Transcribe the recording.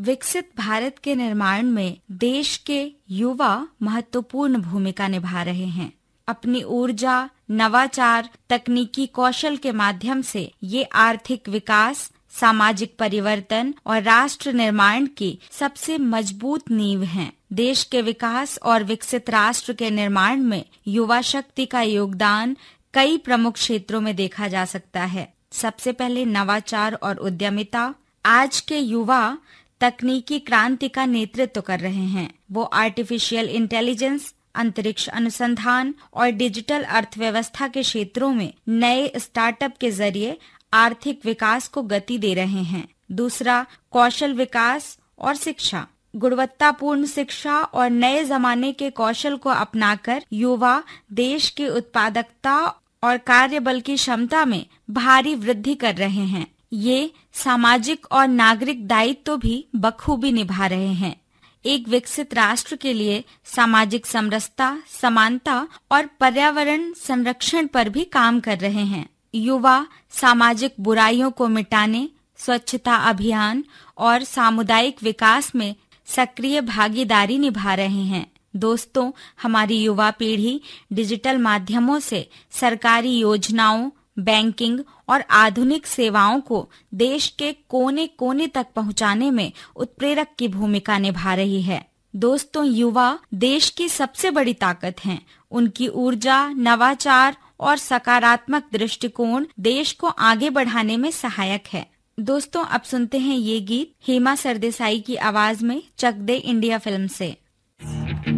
विकसित भारत के निर्माण में देश के युवा महत्वपूर्ण भूमिका निभा रहे हैं। अपनी ऊर्जा, नवाचार, तकनीकी कौशल के माध्यम से ये आर्थिक विकास, सामाजिक परिवर्तन और राष्ट्र निर्माण की सबसे मजबूत नींव हैं। देश के विकास और विकसित राष्ट्र के निर्माण में युवा शक्ति का योगदान कई प्रमुख क्षेत्रों में देखा जा सकता है। सबसे पहले नवाचार और उद्यमिता। आज के युवा तकनीकी क्रांति का नेतृत्व कर रहे हैं। वो आर्टिफिशियल इंटेलिजेंस, अंतरिक्ष अनुसंधान और डिजिटल अर्थव्यवस्था के क्षेत्रों में नए स्टार्टअप के जरिए आर्थिक विकास को गति दे रहे हैं। दूसरा, कौशल विकास और शिक्षा। गुणवत्तापूर्ण शिक्षा और नए जमाने के कौशल को अपनाकर युवा देश की उत्पादकता और कार्यबल की क्षमता में भारी वृद्धि कर रहे हैं। ये सामाजिक और नागरिक दायित्व भी बखूबी निभा रहे हैं। एक विकसित राष्ट्र के लिए सामाजिक समरसता, समानता और पर्यावरण संरक्षण पर भी काम कर रहे हैं। युवा सामाजिक बुराइयों को मिटाने, स्वच्छता अभियान और सामुदायिक विकास में सक्रिय भागीदारी निभा रहे हैं। दोस्तों, हमारी युवा पीढ़ी डिजिटल माध्यमों से सरकारी योजनाओं, बैंकिंग और आधुनिक सेवाओं को देश के कोने कोने तक पहुंचाने में उत्प्रेरक की भूमिका निभा रही है। दोस्तों, युवा देश की सबसे बड़ी ताकत हैं। उनकी ऊर्जा, नवाचार और सकारात्मक दृष्टिकोण देश को आगे बढ़ाने में सहायक है। दोस्तों, अब सुनते हैं ये गीत हेमा सरदेसाई की आवाज में चक दे इंडिया फिल्म से।